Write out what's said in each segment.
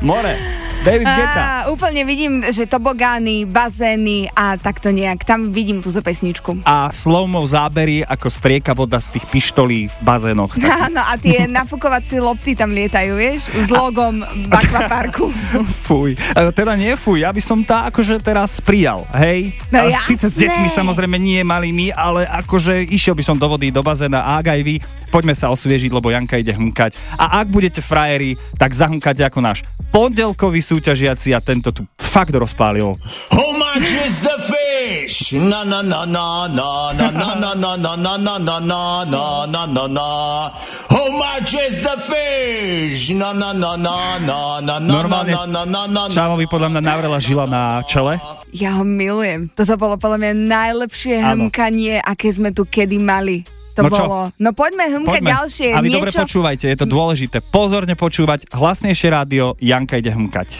More. David Guetta. Úplne vidím, že tobogány, bazény a takto nejak. Tam vidím túto pesničku. A slow-mo zábery, ako strieka voda z tých pištolí v bazénoch. Áno, a tie nafukovacie lopty tam lietajú, vieš? S logom v akvaparku. Fuj. Teda nie fuj, ja by som tá akože teraz prijal, hej? No Sice s deťmi samozrejme nie malými, ale akože išiel by som do vody, do bazéna a ak aj vy, poďme sa osviežiť, lebo Janka ide hmkať. A ak budete frajeri, tak zahmkajte ako náš pondelkový súťažiaci a tento tu fakt rozpálil. How much is the fish? Na na na na na na na na na na na na na na na na na. How much is the fish? Na na na na na na na na na na na. Čávovi podľa mňa navrela žila na čele. Ja ho milujem. Toto bolo podľa mňa najlepšie hmkanie, aké sme tu kedy mali. To bolo. No poďme hmkať ďalšie. A vy dobre počúvajte, je to dôležité. Pozorne počúvať, hlasnejšie rádio, Janka ide hmkať.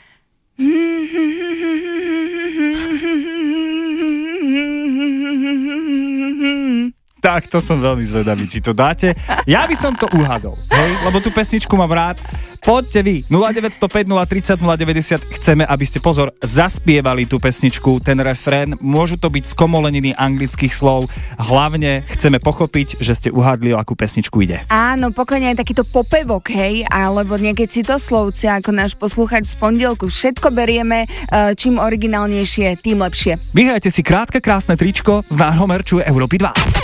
Tak, to som veľmi zvedavý, či to dáte. Ja by som to uhadol, hej? Lebo tú pesničku mám rád. Poďte vy, 0905 030 090, chceme, aby ste, pozor, zaspievali tú pesničku, ten refrén, môžu to byť skomoleniny anglických slov, hlavne chceme pochopiť, že ste uhadli, o akú pesničku ide. Áno, pokojne aj takýto popevok, hej, alebo nejaké citoslovce, ako náš posluchač z pondelku, všetko berieme, čím originálnejšie, tým lepšie. Vyhrajte si krátke, krásne tričko z nášho merču Európy 2.